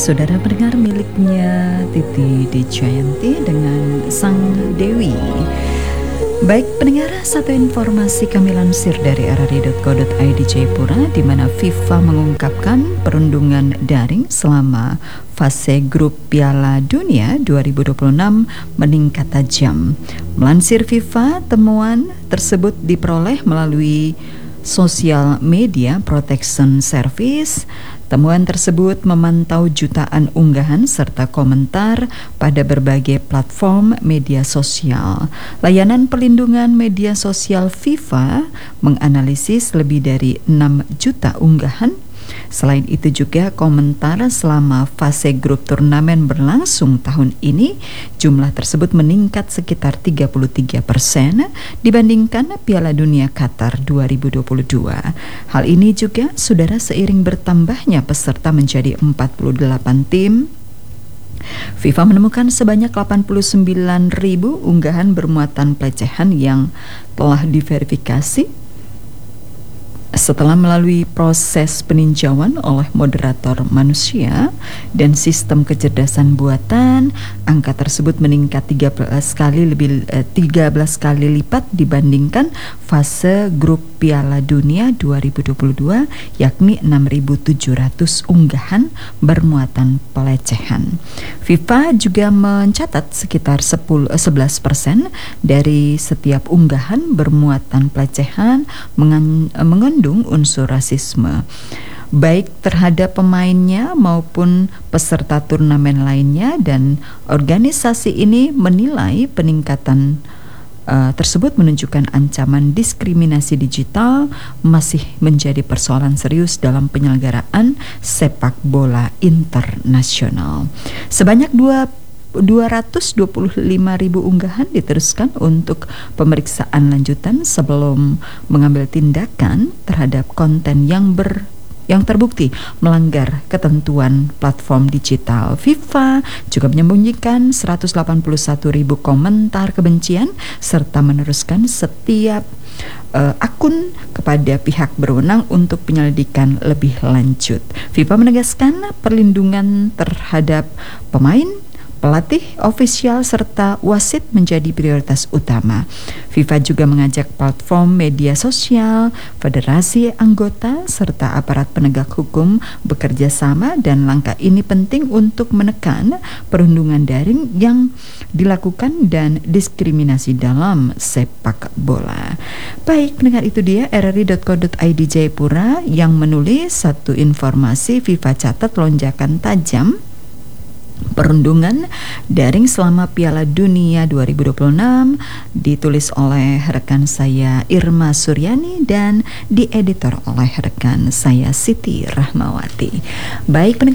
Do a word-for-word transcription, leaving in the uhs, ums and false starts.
Saudara pendengar miliknya Titi Djayanti dengan Sang Dewi. Baik pendengar, satu informasi kami lansir dari r r i dot co dot i d Jayapura, di mana FIFA mengungkapkan perundungan daring selama fase grup Piala Dunia dua ribu dua puluh enam meningkat tajam. Melansir FIFA, temuan tersebut diperoleh melalui Social Media Protection Service. Temuan tersebut memantau jutaan unggahan serta komentar pada berbagai platform media sosial. Layanan pelindungan media sosial FIFA menganalisis lebih dari enam juta unggahan. Selain itu juga komentar selama fase grup turnamen berlangsung tahun ini, jumlah tersebut meningkat sekitar tiga puluh tiga persen dibandingkan Piala Dunia Qatar dua ribu dua puluh dua. Hal ini juga saudara seiring bertambahnya peserta menjadi empat puluh delapan tim. FIFA menemukan sebanyak delapan puluh sembilan ribu unggahan bermuatan pelecehan yang telah diverifikasi setelah melalui proses peninjauan oleh moderator manusia dan sistem kecerdasan buatan. Angka tersebut meningkat tiga belas kali lebih eh, tiga belas kali lipat dibandingkan fase grup Piala Dunia dua ribu dua puluh dua, yakni enam ribu tujuh ratus unggahan bermuatan pelecehan. FIFA juga mencatat sekitar sebelas persen dari setiap unggahan bermuatan pelecehan mengan- mengandung unsur rasisme, baik terhadap pemainnya maupun peserta turnamen lainnya, dan organisasi ini menilai peningkatan uh, tersebut menunjukkan ancaman diskriminasi digital masih menjadi persoalan serius dalam penyelenggaraan sepak bola internasional. Sebanyak dua dua ratus dua puluh lima ribu unggahan diteruskan untuk pemeriksaan lanjutan sebelum mengambil tindakan terhadap konten yang ber yang terbukti melanggar ketentuan platform digital. FIFA juga menyembunyikan seratus delapan puluh satu ribu komentar kebencian serta meneruskan setiap uh, akun kepada pihak berwenang untuk penyelidikan lebih lanjut. FIFA menegaskan perlindungan terhadap pemain, pelatih, ofisial, serta wasit menjadi prioritas utama. FIFA juga mengajak platform media sosial, federasi anggota, serta aparat penegak hukum bekerja sama, dan langkah ini penting untuk menekan perundungan daring yang dilakukan dan diskriminasi dalam sepak bola. Baik, pendengar, itu dia r r i dot co dot i d Jayapura yang menulis satu informasi FIFA catat lonjakan tajam perundungan daring selama Piala Dunia dua ribu dua puluh enam, ditulis oleh rekan saya Irma Suryani dan dieditor oleh rekan saya Siti Rahmawati. Baik pendengar